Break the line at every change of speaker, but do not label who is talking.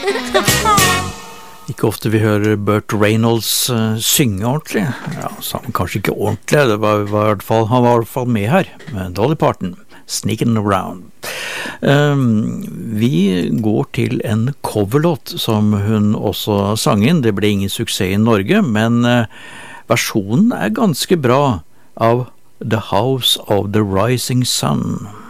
Ikke ofte vi hører Burt Reynolds synge ordentlig. Ja, sang kanskje ikke ordentlig, han var i hvert fall med her, med Dolly Parton, Sneaking Around. Vi går til en coverlåt som hun også sang inn. Det ble ingen suksess i Norge, men versjonen ganske bra av The House of the Rising Sun.